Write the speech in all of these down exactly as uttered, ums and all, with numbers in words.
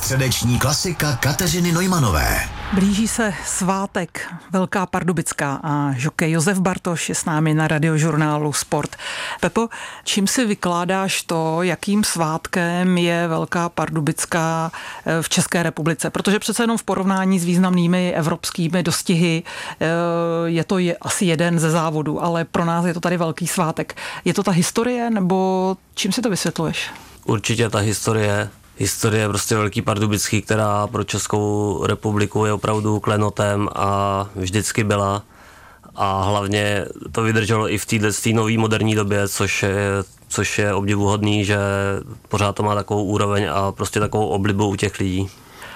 Středeční klasika Kateřiny Neumanové. Blíží se svátek, Velká Pardubická a žokej Josef Bartoš je s námi na Radiožurnálu Sport. Pepo, čím si vykládáš to, jakým svátkem je Velká Pardubická v České republice? Protože přece jenom v porovnání s významnými evropskými dostihy je to je asi jeden ze závodů, ale pro nás je to tady velký svátek. Je to ta historie, nebo čím si to vysvětluješ? Určitě ta historie. Historie prostě Velký Pardubický, která pro Českou republiku je opravdu klenotem a vždycky byla. A hlavně to vydrželo i v této nové moderní době, což je, což je obdivuhodný, že pořád to má takovou úroveň a prostě takovou oblibu u těch lidí.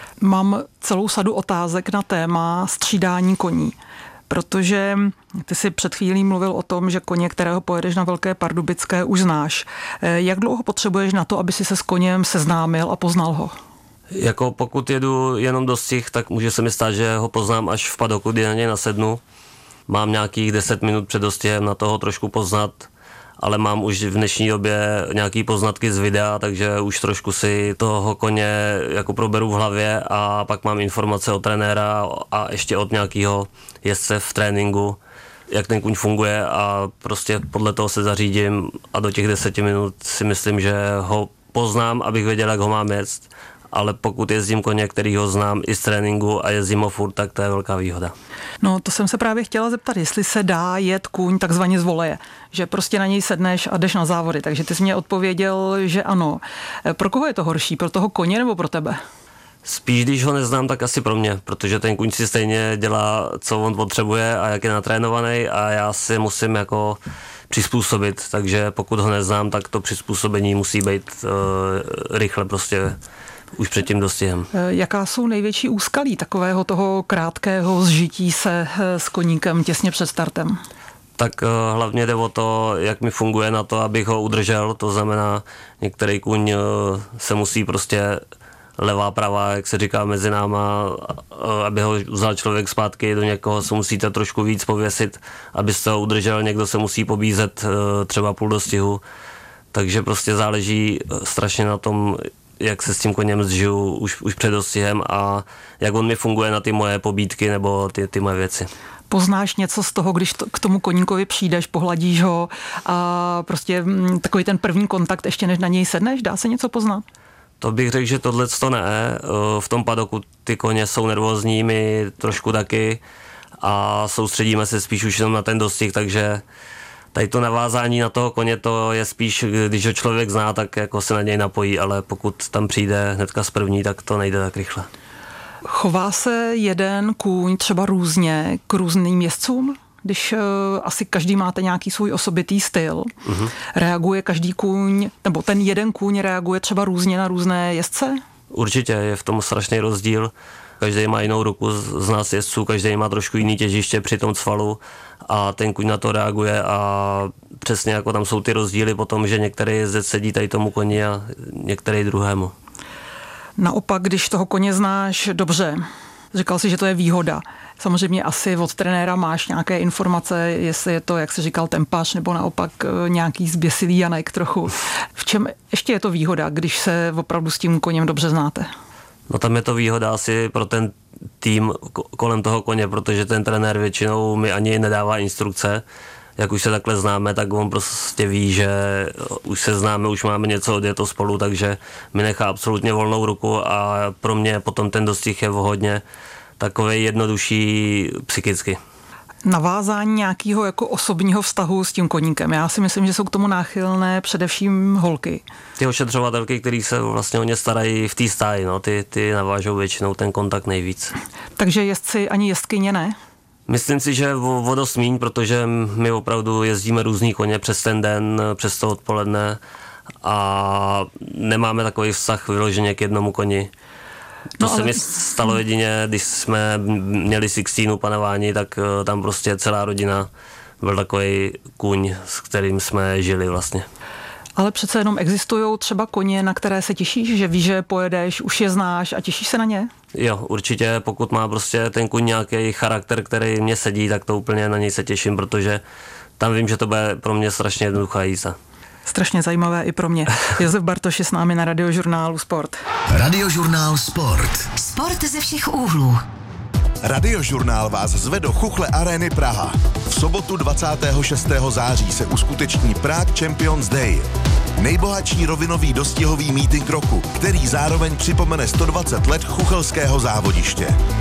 Mám celou sadu otázek na téma střídání koní. Protože ty si před chvílí mluvil o tom, že koně, kterého pojedeš na Velké Pardubické, už znáš. Jak dlouho potřebuješ na to, aby si se s koněm seznámil a poznal ho? Jako pokud jedu jenom do stih, tak může se mi stát, že ho poznám až v padoku, kdy na něj nasednu. Mám nějakých deset minut před dostihem na toho trošku poznat, ale mám už v dnešní době nějaký poznatky z videa, takže už trošku si toho koně jako proberu v hlavě a pak mám informace od trenéra a ještě od nějakého jezdce v tréninku, jak ten kuň funguje a prostě podle toho se zařídím a do těch deseti minut si myslím, že ho poznám, abych věděl, jak ho mám jet. Ale pokud jezdím koně, který ho znám i z tréninku a jezdím ho furt, tak to je velká výhoda. No to jsem se právě chtěla zeptat, jestli se dá jet kůň takzvaně z voleje, že prostě na něj sedneš a jdeš na závody, takže ty jsi mě odpověděl, že ano. Pro koho je to horší, pro toho koně nebo pro tebe? Spíš, když ho neznám, tak asi pro mě, protože ten kuň si stejně dělá, co on potřebuje a jak je natrénovaný a já si musím jako přizpůsobit, takže pokud ho neznám, tak to přizpůsobení musí být uh, rychle prostě už před tím dostihem. Jaká jsou největší úskalí takového toho krátkého zžití se s koníkem těsně před startem? Tak uh, hlavně jde o to, jak mi funguje na to, abych ho udržel, to znamená, některý kuň uh, se musí prostě levá, pravá, jak se říká mezi náma, aby ho vzal člověk zpátky, do někoho se musíte trošku víc pověsit, abyste ho udržel, někdo se musí pobízet třeba půl dostihu, takže prostě záleží strašně na tom, jak se s tím koněm zžiju už, už před dostihem a jak on mi funguje na ty moje pobídky nebo ty, ty moje věci. Poznáš něco z toho, když to, k tomu koníkovi přijdeš, pohladíš ho a prostě takový ten první kontakt ještě než na něj sedneš, dá se něco poznat? To bych řekl, že tohle to ne. V tom padoku ty koně jsou nervózní, my trošku taky a soustředíme se spíš už jenom na ten dostih, takže tady to navázání na toho koně, to je spíš, když ho člověk zná, tak jako se na něj napojí, ale pokud tam přijde hnedka z první, tak to nejde tak rychle. Chová se jeden kůň třeba různě k různým jezdcům? Když uh, asi každý máte nějaký svůj osobitý styl, uh-huh. Reaguje každý kůň, nebo ten jeden kůň reaguje třeba různě na různé jezdce? Určitě, je v tom strašný rozdíl. Každý má jinou ruku z nás jezdců, každý má trošku jiný těžiště při tom cvalu a ten kůň na to reaguje a přesně jako tam jsou ty rozdíly potom, že některý jezdec sedí tady tomu koni a některý druhému. Naopak, když toho koně znáš dobře, říkal jsi, že to je výhoda. Samozřejmě asi od trenéra máš nějaké informace, jestli je to, jak jsi říkal, tempař, nebo naopak nějaký zběsilý Janek trochu. V čem ještě je to výhoda, když se opravdu s tím koněm dobře znáte? No tam je to výhoda asi pro ten tým kolem toho koně, protože ten trenér většinou mi ani nedává instrukce. Jak už se takhle známe, tak on prostě ví, že už se známe, už máme něco odjeto spolu, takže mi nechá absolutně volnou ruku a pro mě potom ten dostih je hodně takovej jednodušší psychicky. Navázání nějakého jako osobního vztahu s tím koníkem. Já si myslím, že jsou k tomu náchylné především holky. Ty ošetřovatelky, který se vlastně o ně starají v té stáji, no, ty, ty navážou většinou ten kontakt nejvíc. Takže jezdci ani jezdkyně ne? Myslím si, že o, o dost míň, protože my opravdu jezdíme různý koně přes ten den, přes to odpoledne a nemáme takový vztah vyloženě k jednomu koni. To no, se ale... mi stalo jedině, když jsme měli Sixtínu panování, tak tam prostě celá rodina byl takový kůň, s kterým jsme žili vlastně. Ale přece jenom existují třeba koně, na které se těšíš, že víš, že pojedeš, už je znáš a těšíš se na ně? Jo, určitě, pokud má prostě ten kůň nějaký charakter, který mě sedí, tak to úplně na něj se těším, protože tam vím, že to bude pro mě strašně jednoduchá jízda. strašně zajímavé i pro mě. Josef Bartoš je s námi na Radiožurnálu Sport. Radiožurnál Sport. Sport ze všech úhlů. Radiožurnál vás zve do Chuchle Arény Praha. V sobotu dvacátého šestého září se uskuteční Prague Champions Day. Nejbohatší rovinový dostihový meeting roku, který zároveň připomene sto dvacet let chuchelského závodiště.